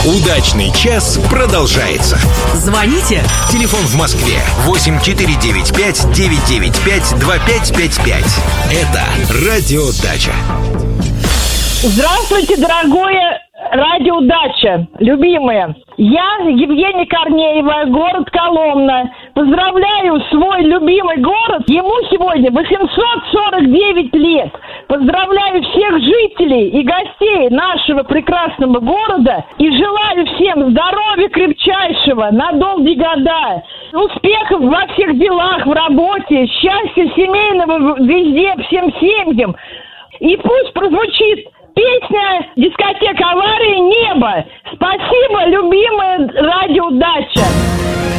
Удачный час продолжается. Звоните. Телефон в Москве 8495-995-2555. Это Радио Дача. Здравствуйте, дорогое Радио Дача, любимые. Я Евгения Корнеева, город Коломна. Поздравляю свой любимый город. Ему сегодня 849 лет. Поздравляю всех жителей и гостей нашего прекрасного города. И желаю всем здоровья крепчайшего на долгие года. Успехов во всех делах, в работе. Счастья семейного везде, всем семьям. И пусть прозвучит песня «Дискотека аварии. Небо». Спасибо, любимая Радио Дача.